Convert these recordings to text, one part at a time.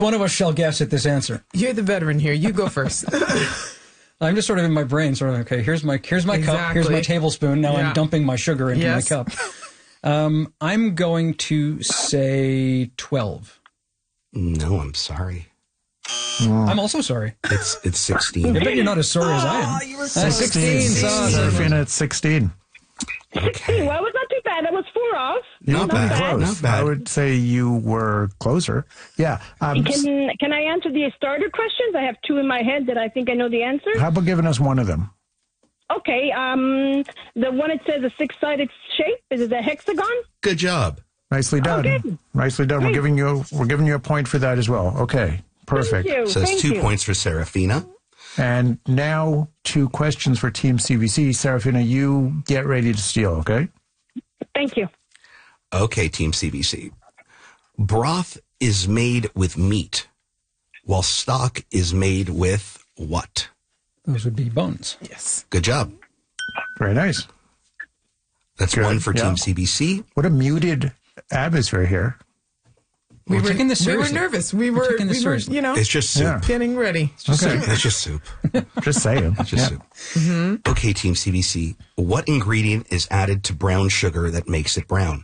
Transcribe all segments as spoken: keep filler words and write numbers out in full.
One of us shall guess at this answer. You're the veteran here. You go first. I'm just sort of in my brain, sort of, okay, here's my here's my exactly. cup, here's my tablespoon, now yeah. I'm dumping my sugar into yes. my cup. Um, I'm going to say twelve. No, I'm sorry. Mm. I'm also sorry. It's it's sixteen. I bet you're not as sorry as I am. Oh, you were so uh, sixteen. Serafina at sixteen. Okay. Well, it was not too bad. That was four off. Not, not bad. bad. Close. Not bad. I would say you were closer. Yeah. Um, Can can I answer the starter questions? I have two in my head that I think I know the answer. how about giving us one of them? Okay. Um, the one that says a six-sided shape, is it a hexagon? Good job. Nicely done. Okay. Nicely done. We're Great. giving you we're giving you a point for that as well. Okay. Perfect. Thank you. So it's Thank two you. points for Serafina. And now two questions for Team C B C. Serafina, you get ready to steal, okay? Thank you. Okay, Team C B C. Broth is made with meat, while stock is made with what? Those would be bones. Yes. Good job. Very nice. That's Good, one for yeah. Team C B C. What a muted atmosphere here. We We're were taking this We seriously. were nervous. We were, taking this we were seriously. you know, It's just soup. Yeah. getting ready. Just Okay. soup. It's just soup. Just saying. Just Yeah. soup. Mm-hmm. Okay, Team C B C. What ingredient is added to brown sugar that makes it brown?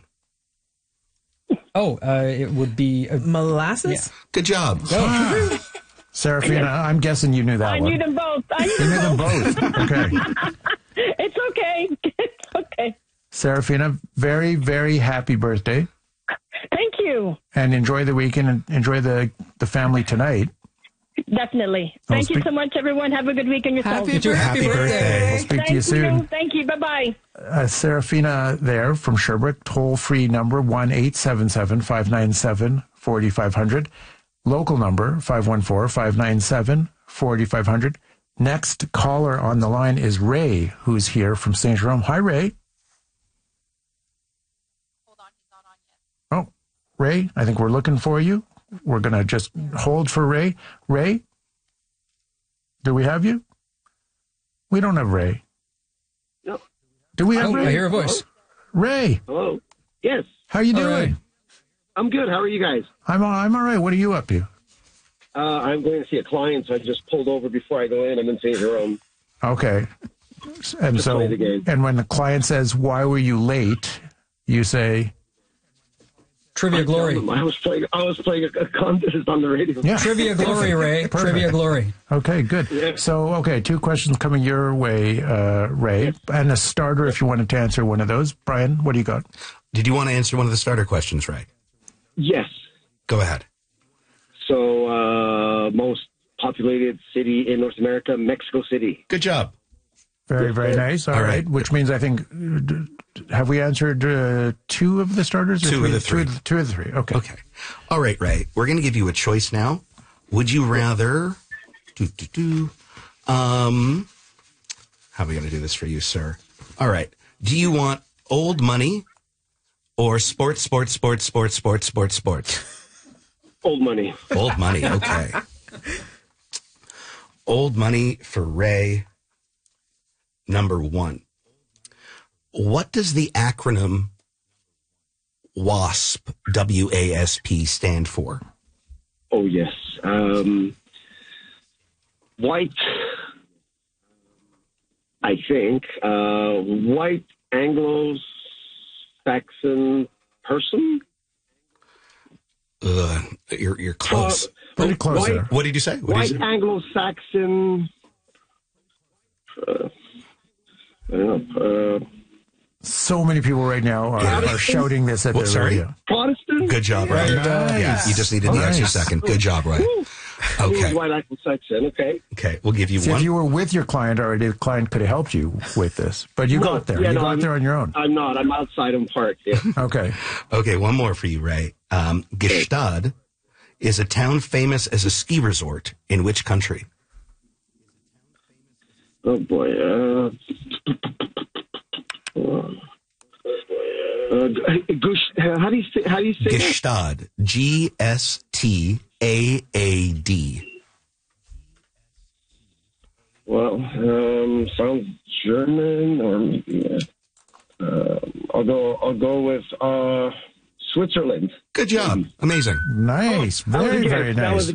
Oh, uh, it would be... Uh, Molasses? Yeah. Good job. oh, Serafina, I'm guessing you knew that I one. knew them both. I knew You them knew them both. both. Okay. It's okay. It's okay. Serafina, very, very happy birthday. Thank you. And enjoy the weekend and enjoy the, the family tonight. Definitely. Thank you speak- so much, everyone. Have a good weekend yourselves. Happy birthday. Happy birthday. We'll speak Thank to you soon. Thank you. Bye-bye. Uh, Serafina there from Sherbrooke, toll-free number one eight seven seven, five nine seven, four five zero zero. Local number five one four, five nine seven, four five zero zero. Next caller on the line is Ray, who's here from Saint Jerome. Hi, Ray. Hold on, he's not on yet. Oh, Ray, I think we're looking for you. We're going to just hold for Ray. Ray? Do we have you? We don't have Ray. No. Do we have oh, Ray? I hear a voice. Ray, Hello. Yes, how you All doing? right. I'm good. How are you guys? I'm all, I'm all right. What are you up to? Uh, I'm going to see a client, so I just pulled over before I go in. I'm in Saint Jerome. Okay. And Just so, play the game. and when the client says, "Why were you late?" you say, Trivia Glory. I was playing. I was playing a, a contest on the radio. "Yeah." Trivia Glory, Ray. Perfect. Trivia Glory. Okay, good. Yeah. So, okay, two questions coming your way, uh, Ray, and a starter if you wanted to answer one of those. Brian, what do you got? Did you want to answer one of the starter questions, Ray? Yes. Go ahead. So, uh, most populated city in North America, Mexico City. Good job. Very, very nice. All, All right. right. Which means I think, uh, have we answered uh, two of the starters? or Two of the Two three. of the, two of the three. Okay. Okay. All right, Ray. We're going to give you a choice now. Would you rather... Do, do, do, um, how are we going to do this for you, sir? All right. Do you want old money or sports, sports, sports, sports, sports, sports, sports? Old money. Old money. Okay. Old money for Ray. Number one. What does the acronym WASP, W A S P, stand for? Oh, yes. Um, white, I think. Uh, white Anglo-Saxon person? Uh, you're, you're close. Uh, Pretty close white, there. What did you say? What did White you say? Anglo-Saxon... Uh, I don't know. Uh, So many people right now are, are shouting this at What, their sorry? radio. Protestant? Good job, Ray. Nice. Yeah, you just needed the Nice. extra second. Good job, Ray. Ooh, Okay. White Anglo-Saxon, okay. Okay, we'll give you See, one. if you were with your client already, the client could have helped you with this. But you No, got there. yeah, you no, got I'm- there on your own. I'm not. I'm outside in Park. Yeah. Okay. Okay, one more for you, Ray. Um, Gstaad is a town famous as a ski resort in which country? Oh, boy. Uh, uh, uh, Gush, how do you say? How do you say? that? Gstaad. G S T A A D. Well, um, sounds German, or maybe. Uh, um, I'll go. I'll go with uh, Switzerland. Good job. Amazing. Nice. That was a Very, guess. very That was nice. a